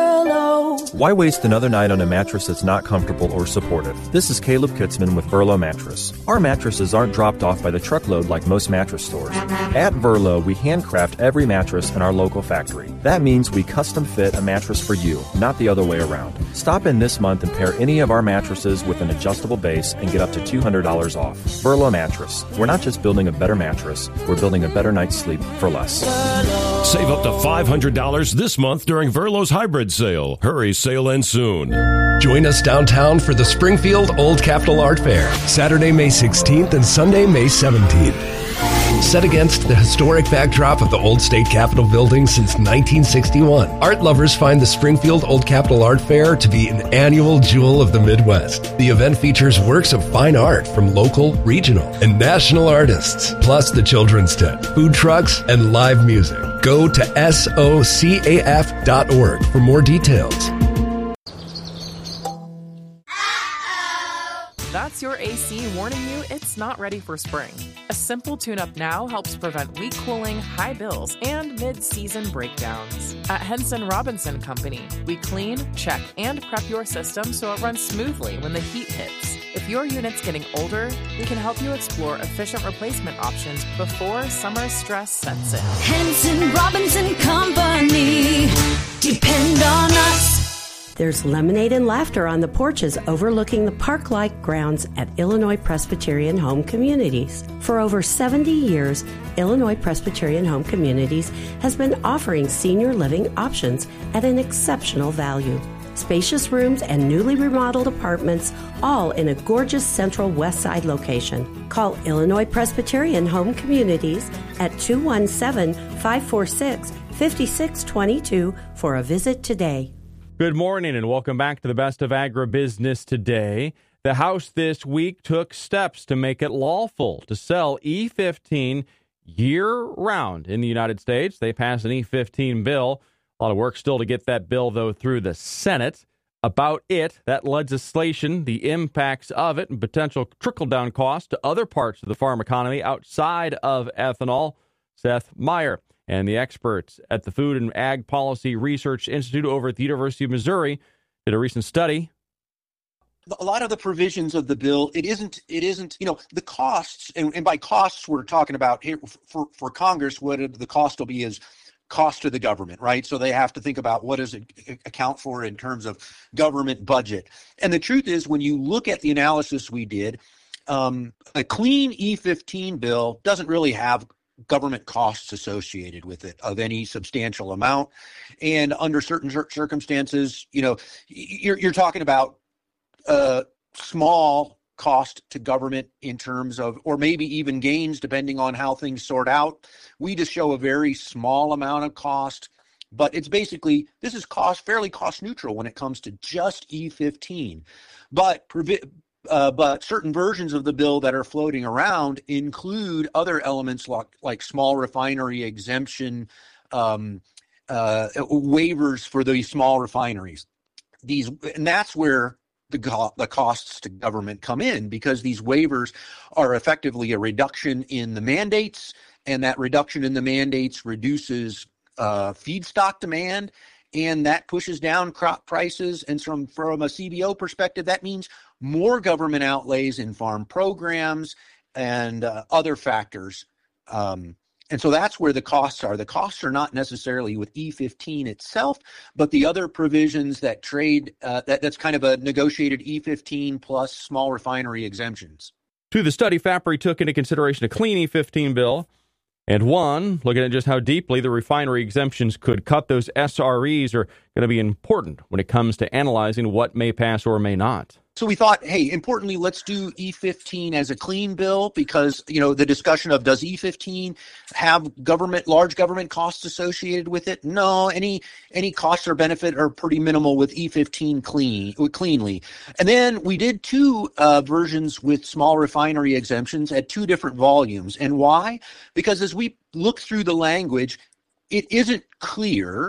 Why waste another night on a mattress that's not comfortable or supportive? This is Caleb Kitzman with Verlo Mattress. Our mattresses aren't dropped off by the truckload like most mattress stores. At Verlo, we handcraft every mattress in our local factory. That means we custom fit a mattress for you, not the other way around. Stop in this month and pair any of our mattresses with an adjustable base and get up to two hundred dollars off. Verlo Mattress. We're not just building a better mattress, we're building a better night's sleep for less. Save up to five hundred dollars this month during Verlo's hybrid sale. Hurry, sale ends soon. Join us downtown for the Springfield Old Capitol Art Fair, Saturday, May sixteenth and Sunday, May seventeenth. Set against the historic backdrop of the old state capitol building since nineteen sixty-one, art lovers find the Springfield Old Capitol Art Fair to be an annual jewel of the Midwest. The event features works of fine art from local, regional, and national artists, plus the children's tent, food trucks, and live music. Go to S O C A F dot org for more details. That's your A C warning you it's not ready for spring. A simple tune-up now helps prevent weak cooling, high bills, and mid-season breakdowns. At Henson Robinson Company, we clean, check, and prep your system so it runs smoothly when the heat hits. If your unit's getting older, we can help you explore efficient replacement options before summer stress sets in. Henson Robinson Company. Depend on us. There's lemonade and laughter on the porches overlooking the park-like grounds at Illinois Presbyterian Home Communities. For over seventy years, Illinois Presbyterian Home Communities has been offering senior living options at an exceptional value. Spacious rooms and newly remodeled apartments, all in a gorgeous central west side location. Call Illinois Presbyterian Home Communities at two one seven, five four six, five six two two for a visit today. Good morning and welcome back to the Best of Agribusiness Today. The House this week took steps to make it lawful to sell E fifteen year-round in the United States. They passed an E fifteen bill. A lot of work still to get that bill, though, through the Senate. About it, that legislation, the impacts of it, and potential trickle-down costs to other parts of the farm economy outside of ethanol. Seth Meyer and the experts at the Food and Ag Policy Research Institute over at the University of Missouri did a recent study. A lot of the provisions of the bill, it isn't, it isn't, you know, the costs, and, and by costs we're talking about here for, for Congress, what the cost will be is cost to the government, right? So they have to think about what does it account for in terms of government budget. And the truth is, when you look at the analysis we did, um, a clean E fifteen bill doesn't really have government costs associated with it of any substantial amount. And under certain circumstances, you know, you're, you're talking about a small cost to government in terms of, or maybe even gains, depending on how things sort out. We just show a very small amount of cost, but it's basically, this is cost, fairly cost neutral when it comes to just E fifteen. But Uh, but certain versions of the bill that are floating around include other elements like, like small refinery exemption, um, uh, waivers for these small refineries. These, and that's where the, co- the costs to government come in, because these waivers are effectively a reduction in the mandates, and that reduction in the mandates reduces uh, feedstock demand, and that pushes down crop prices. And from, from a C B O perspective, that means more government outlays in farm programs and uh, other factors. Um, and so that's where the costs are. The costs are not necessarily with E fifteen itself, but the other provisions that trade, uh, that, that's kind of a negotiated E fifteen plus small refinery exemptions. To the study, FAPRI took into consideration a clean E fifteen bill, and one, looking at just how deeply the refinery exemptions could cut those S R Es, are going to be important when it comes to analyzing what may pass or may not. So we thought, hey, importantly, let's do E fifteen as a clean bill, because, you know, the discussion of does E fifteen have government, large government costs associated with it? No, any any costs or benefit are pretty minimal with E fifteen clean, cleanly. And then we did two uh, versions with small refinery exemptions at two different volumes. And why? Because as we look through the language, it isn't clear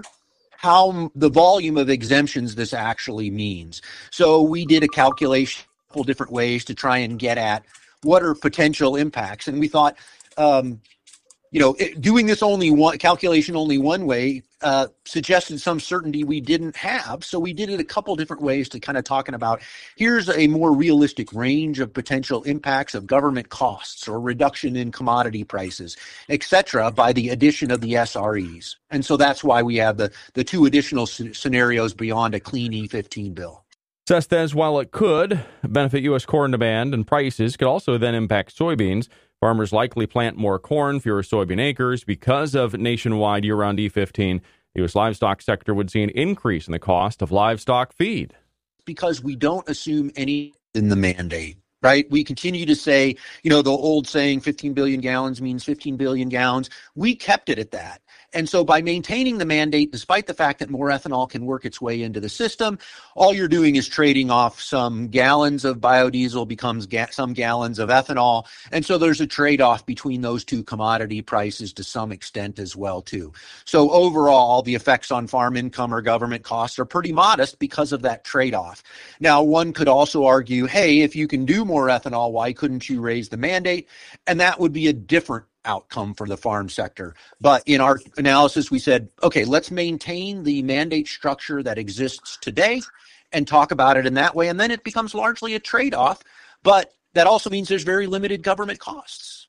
how the volume of exemptions this actually means. So we did a calculation, a couple different ways to try and get at what are potential impacts. And we thought, um, you know, it, doing this only one calculation only one way uh, suggested some certainty we didn't have. So we did it a couple different ways to kind of talking about, here's a more realistic range of potential impacts of government costs or reduction in commodity prices, et cetera, by the addition of the S R Es. And so that's why we have the, the two additional c- scenarios beyond a clean E fifteen bill. Seth says while it could benefit U S corn demand and prices, could also then impact soybeans. Farmers likely plant more corn, fewer soybean acres. Because of nationwide year-round E fifteen, the U S livestock sector would see an increase in the cost of livestock feed. Because we don't assume any in the mandate, right? We continue to say, you know, the old saying fifteen billion gallons means fifteen billion gallons. We kept it at that. And so by maintaining the mandate, despite the fact that more ethanol can work its way into the system, all you're doing is trading off some gallons of biodiesel becomes ga- some gallons of ethanol. And so there's a trade-off between those two commodity prices to some extent as well, too. So overall, the effects on farm income or government costs are pretty modest because of that trade-off. Now, one could also argue, hey, if you can do more ethanol, why couldn't you raise the mandate? And that would be a different outcome for the farm sector. But in our analysis, we said, okay, let's maintain the mandate structure that exists today and talk about it in that way. And then it becomes largely a trade-off, but that also means there's very limited government costs.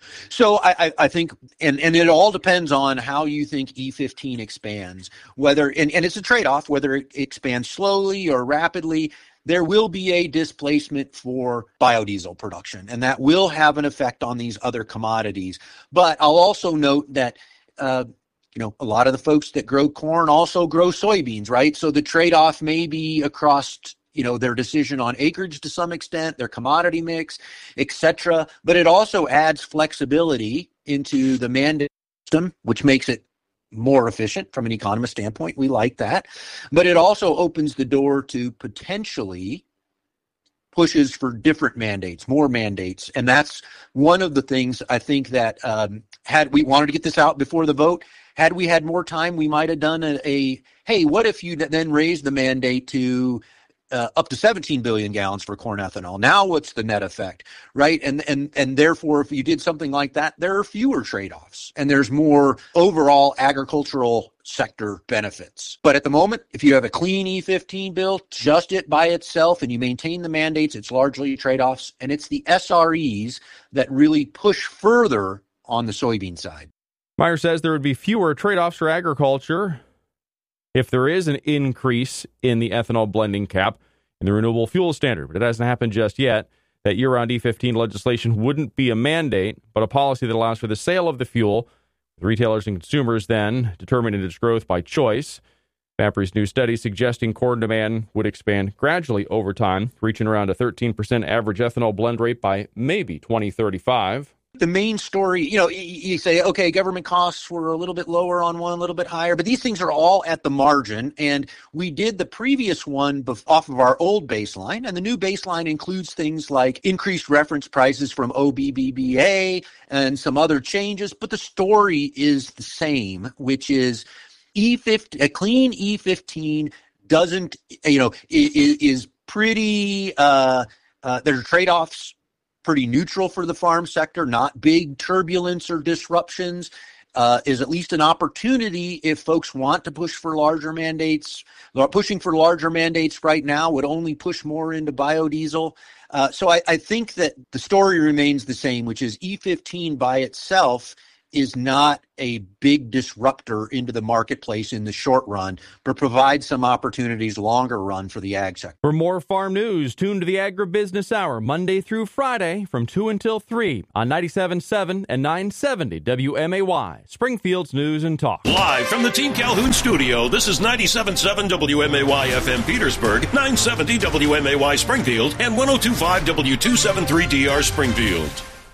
So I, I, I think, and, and it all depends on how you think E fifteen expands, whether, and, and it's a trade-off, whether it expands slowly or rapidly. There will be a displacement for biodiesel production, and that will have an effect on these other commodities. But I'll also note that, uh, you know, a lot of the folks that grow corn also grow soybeans, right? So the trade-off may be across, you know, their decision on acreage to some extent, their commodity mix, et cetera. But it also adds flexibility into the mandate system, which makes it more efficient from an economist standpoint. We like that. But it also opens the door to potentially pushes for different mandates, more mandates. And that's one of the things I think that um, had we wanted to get this out before the vote, had we had more time, we might have done a, a hey, what if you then raised the mandate to Uh, up to seventeen billion gallons for corn ethanol. Now what's the net effect, right? And and and therefore, if you did something like that, there are fewer trade-offs and there's more overall agricultural sector benefits. But at the moment, if you have a clean E fifteen bill, just it by itself, and you maintain the mandates, it's largely trade-offs, and it's the S R Es that really push further on the soybean side. Meyer says there would be fewer trade-offs for agriculture if there is an increase in the ethanol blending cap in the renewable fuel standard. But it hasn't happened just yet. That year-round E fifteen legislation wouldn't be a mandate, but a policy that allows for the sale of the fuel, with retailers and consumers then determining its growth by choice. FAPRI's new study suggesting corn demand would expand gradually over time, reaching around a thirteen percent average ethanol blend rate by maybe twenty thirty-five. The main story, you know, you say, okay, government costs were a little bit lower on one, a little bit higher, but these things are all at the margin. And we did the previous one off of our old baseline, and the new baseline includes things like increased reference prices from O B B B A and some other changes. But the story is the same, which is E fifteen, a clean E fifteen doesn't, you know, is, is pretty, uh, uh, their trade-offs pretty neutral for the farm sector, not big turbulence or disruptions. Uh, is at least an opportunity if folks want to push for larger mandates. Pushing for larger mandates right now would only push more into biodiesel. Uh, so I, I think that the story remains the same, which is E fifteen by itself is not a big disruptor into the marketplace in the short run, but provides some opportunities longer run for the ag sector. For more farm news, tune to the Agribusiness Hour Monday through Friday from two until three on ninety-seven point seven and nine seventy W M A Y, Springfield's News and Talk. Live from the Team Calhoun studio, this is ninety-seven point seven W M A Y F M Petersburg, nine seventy W M A Y Springfield, and one oh two point five W two seventy-three D R Springfield.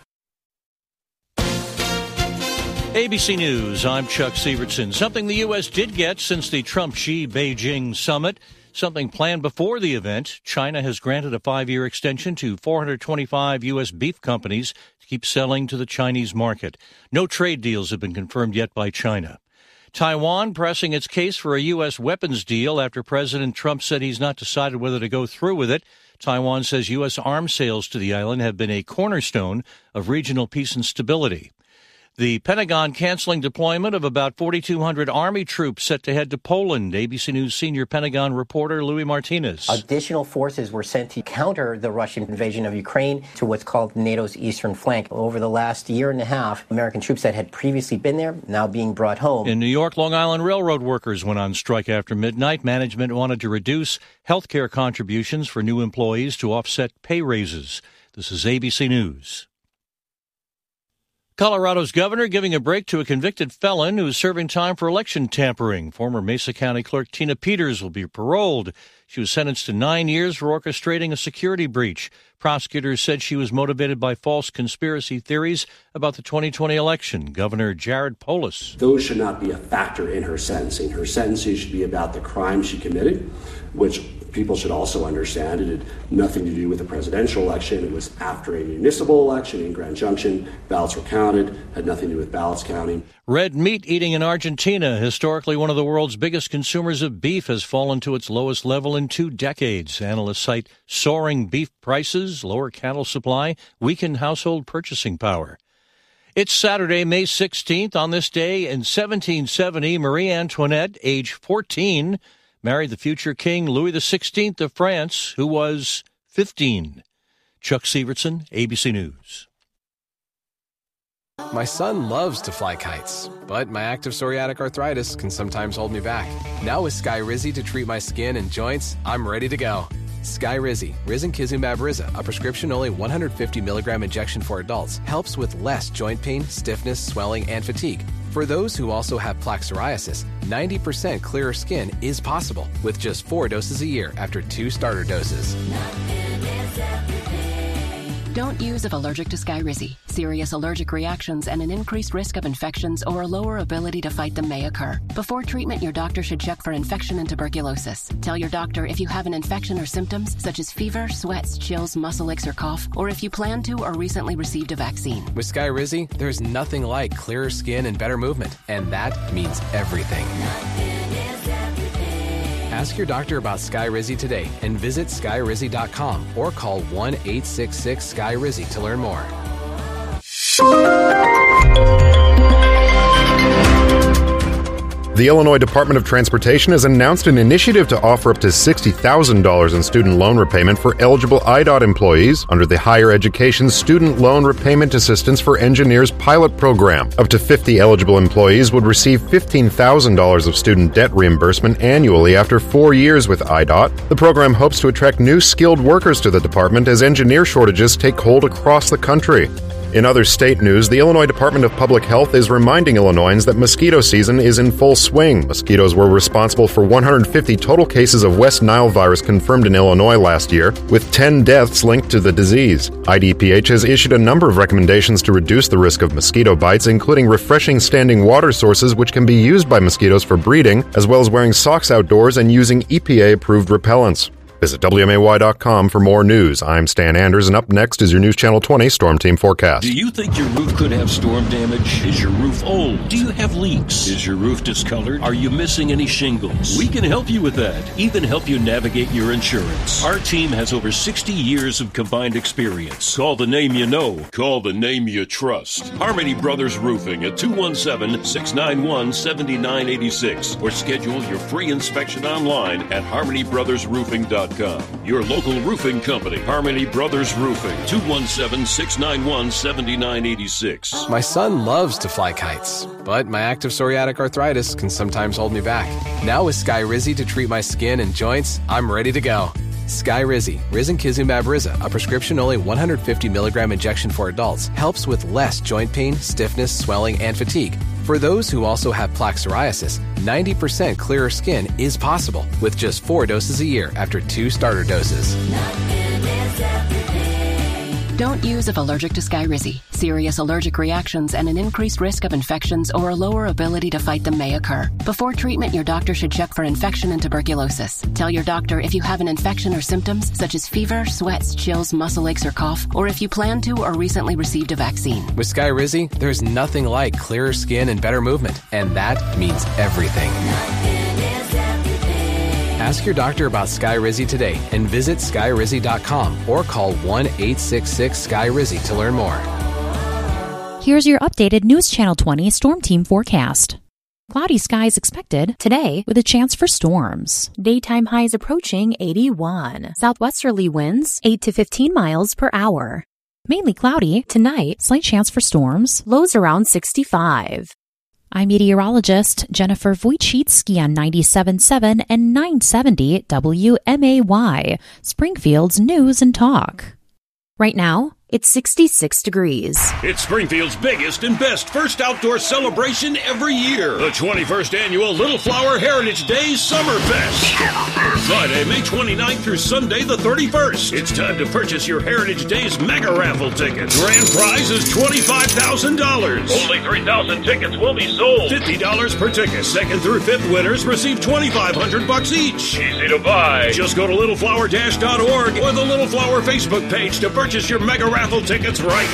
A B C News, I'm Chuck Sievertson. Something the U S did get since the Trump-Xi Beijing summit, something planned before the event. China has granted a five-year extension to four hundred twenty-five U S beef companies to keep selling to the Chinese market. No trade deals have been confirmed yet by China. Taiwan pressing its case for a U S weapons deal after President Trump said he's not decided whether to go through with it. Taiwan says U S arms sales to the island have been a cornerstone of regional peace and stability. The Pentagon canceling deployment of about forty-two hundred Army troops set to head to Poland. A B C News senior Pentagon reporter Louis Martinez. Additional forces were sent to counter the Russian invasion of Ukraine to what's called NATO's eastern flank. Over the last year and a half, American troops that had previously been there now being brought home. In New York, Long Island Railroad workers went on strike after midnight. Management wanted to reduce health care contributions for new employees to offset pay raises. This is A B C News. Colorado's governor giving a break to a convicted felon who is serving time for election tampering. Former Mesa County Clerk Tina Peters will be paroled. She was sentenced to nine years for orchestrating a security breach. Prosecutors said she was motivated by false conspiracy theories about the twenty twenty election. Governor Jared Polis. Those should not be a factor in her sentencing. Her sentencing should be about the crime she committed, which people should also understand it had nothing to do with the presidential election. It was after a municipal election in Grand Junction. Ballots were counted, had nothing to do with ballots counting. Red meat eating in Argentina, historically one of the world's biggest consumers of beef, has fallen to its lowest level in two decades. Analysts cite soaring beef prices, lower cattle supply, weakened household purchasing power. It's Saturday, May sixteenth. On this day in seventeen seventy, Marie Antoinette, age fourteen, married the future King Louis the sixteenth of France, who was fifteen. Chuck Sievertson, A B C News. My son loves to fly kites, but my active psoriatic arthritis can sometimes hold me back. Now with Skyrizi to treat my skin and joints, I'm ready to go. Skyrizi, Risankizumab Riza, a prescription-only one hundred fifty milligram injection for adults, helps with less joint pain, stiffness, swelling, and fatigue. For those who also have plaque psoriasis, ninety percent clearer skin is possible with just four doses a year after two starter doses. Don't use if allergic to Skyrizi. Serious allergic reactions and an increased risk of infections or a lower ability to fight them may occur. Before treatment, your doctor should check for infection and tuberculosis. Tell your doctor if you have an infection or symptoms such as fever, sweats, chills, muscle aches, or cough, or if you plan to or recently received a vaccine. With Skyrizi, there's nothing like clearer skin and better movement, and that means everything. Ask your doctor about Skyrizi today and visit Skyrizi dot com or call one eight six six Sky Rizzi to learn more. The Illinois Department of Transportation has announced an initiative to offer up to sixty thousand dollars in student loan repayment for eligible I D O T employees under the Higher Education Student Loan Repayment Assistance for Engineers pilot program. Up to fifty eligible employees would receive fifteen thousand dollars of student debt reimbursement annually after four years with I D O T. The program hopes to attract new skilled workers to the department as engineer shortages take hold across the country. In other state news, the Illinois Department of Public Health is reminding Illinoisans that mosquito season is in full swing. Mosquitoes were responsible for one hundred fifty total cases of West Nile virus confirmed in Illinois last year, with ten deaths linked to the disease. I D P H has issued a number of recommendations to reduce the risk of mosquito bites, including refreshing standing water sources which can be used by mosquitoes for breeding, as well as wearing socks outdoors and using E P A-approved repellents. Visit W M A Y dot com for more news. I'm Stan Anders, and up next is your News Channel twenty Storm Team forecast. Do you think your roof could have storm damage? Is your roof old? Do you have leaks? Is your roof discolored? Are you missing any shingles? We can help you with that, even help you navigate your insurance. Our team has over sixty years of combined experience. Call the name you know. Call the name you trust. Harmony Brothers Roofing at two one seven, six nine one, seven nine eight six or schedule your free inspection online at harmony brothers roofing dot com. Your local roofing company, Harmony Brothers Roofing, two one seven, six nine one, seven nine eight six. My son loves to fly kites, but my active psoriatic arthritis can sometimes hold me back. Now with Skyrizi to treat my skin and joints, I'm ready to go. Skyrizi, risankizumab Riza, a prescription-only one hundred fifty milligram injection for adults, helps with less joint pain, stiffness, swelling, and fatigue. For those who also have plaque psoriasis, ninety percent clearer skin is possible with just four doses a year after two starter doses. Don't use if allergic to Skyrizi. Serious allergic reactions and an increased risk of infections or a lower ability to fight them may occur. Before treatment, your doctor should check for infection and tuberculosis. Tell your doctor if you have an infection or symptoms such as fever, sweats, chills, muscle aches, or cough, or if you plan to or recently received a vaccine. With Skyrizi, there's nothing like clearer skin and better movement, and that means everything. Ask your doctor about Skyrizi today and visit skyrizi dot com or call one eight six six S K Y R I Z I to learn more. Here's your updated News Channel twenty Storm Team forecast. Cloudy skies expected today with a chance for storms. Daytime highs approaching eighty-one. Southwesterly winds eight to fifteen miles per hour. Mainly cloudy tonight, slight chance for storms, lows around sixty-five. I'm meteorologist Jennifer Wojcicki on ninety-seven point seven and nine seventy W M A Y, Springfield's News and Talk. Right now, it's sixty-six degrees. It's Springfield's biggest and best first outdoor celebration every year. The twenty-first Annual Little Flower Heritage Days Summer Fest. Friday, May twenty-ninth through Sunday, the thirty-first. It's time to purchase your Heritage Days mega raffle ticket. Grand prize is twenty-five thousand dollars. Only three thousand tickets will be sold. fifty dollars per ticket. Second through fifth winners receive twenty-five hundred bucks each. Easy to buy. Just go to little flower dash dot org or the Little Flower Facebook page to purchase your mega raffle tickets right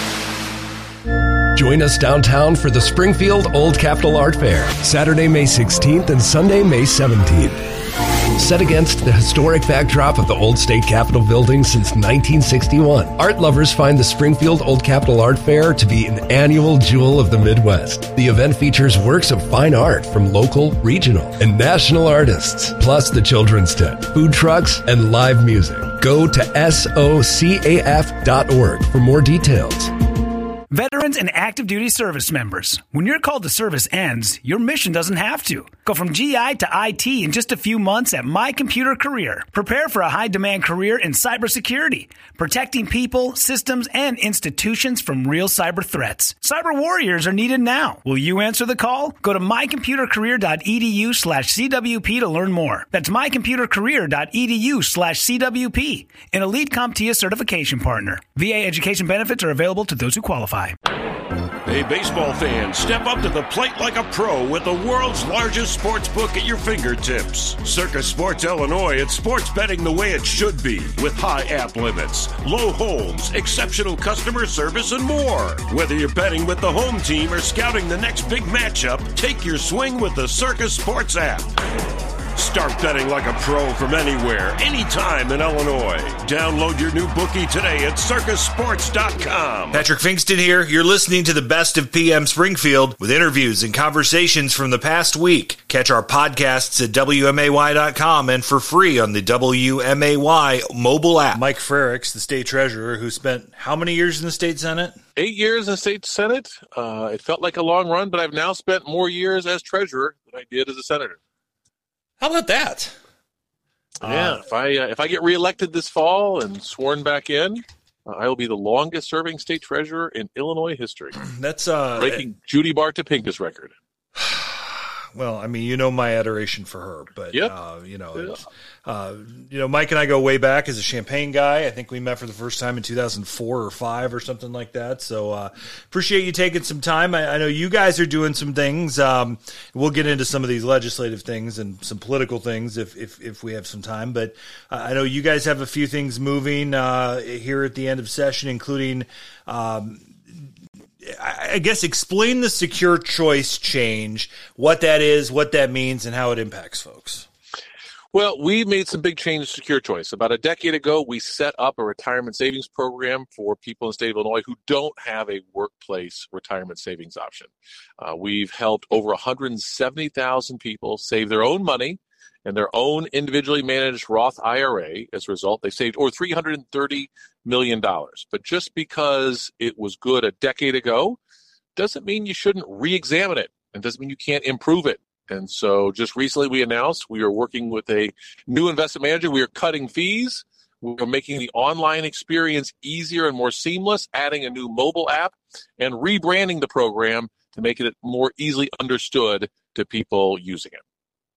now. Join us downtown for the Springfield Old Capitol Art Fair, Saturday, May sixteenth and Sunday, May seventeenth. Set against the historic backdrop of the old state capitol building since nineteen sixty-one, art lovers find the Springfield Old Capitol Art Fair to be an annual jewel of the Midwest. The event features works of fine art from local, regional, and national artists, plus the children's tent, food trucks, and live music. Go to S O C A F dot org for more details. Veterans and active duty service members, when your call to service ends, your mission doesn't have to. Go from G I to I T in just a few months at My Computer Career. Prepare for a high-demand career in cybersecurity, protecting people, systems, and institutions from real cyber threats. Cyber warriors are needed now. Will you answer the call? Go to my computer career dot e d u slash C W P to learn more. That's my computer career dot e d u slash C W P, an Elite CompTIA certification partner. V A education benefits are available to those who qualify. Hey, baseball fans, step up to the plate like a pro with the world's largest sports book at your fingertips. Circus Sports Illinois, it's sports betting the way it should be, with high app limits, low holds, exceptional customer service, and more. Whether you're betting with the home team or scouting the next big matchup, take your swing with the Circus Sports app. Start betting like a pro from anywhere, anytime in Illinois. Download your new bookie today at circus sports dot com. Patrick Finkston here. You're listening to the Best of P M Springfield with interviews and conversations from the past week. Catch our podcasts at W M A Y dot com and for free on the W M A Y mobile app. Mike Frericks, the state treasurer, who spent how many years in the state senate? Eight years in the state senate. Uh, it felt like a long run, but I've now spent more years as treasurer than I did as a senator. How about that? Yeah, uh, if I uh, if I get reelected this fall and sworn back in, uh, I will be the longest-serving state treasurer in Illinois history. That's uh, breaking Judy Bart Topinka's record. well, I mean, you know my adoration for her, but yep. uh, you know, Yeah. it's, uh, you know, Mike and I go way back as a Champaign guy. I think we met for the first time in two thousand four or five or something like that. So uh, appreciate you taking some time. I, I know you guys are doing some things. Um, we'll get into some of these legislative things and some political things if if, if we have some time. But uh, I know you guys have a few things moving uh, here at the end of session, including. Um, I guess explain the secure choice change, what that is, what that means, and how it impacts folks. Well, we made some big changes to Secure Choice. About a decade ago, we set up a retirement savings program for people in the state of Illinois who don't have a workplace retirement savings option. Uh, we've helped over one hundred seventy thousand people save their own money in their own individually managed Roth I R A. As a result, they saved over three hundred thirty million dollars. But just because it was good a decade ago doesn't mean you shouldn't re-examine it, and doesn't mean you can't improve it. And so just recently we announced we are working with a new investment manager. We are cutting fees. We are making the online experience easier and more seamless, adding a new mobile app, and rebranding the program to make it more easily understood to people using it.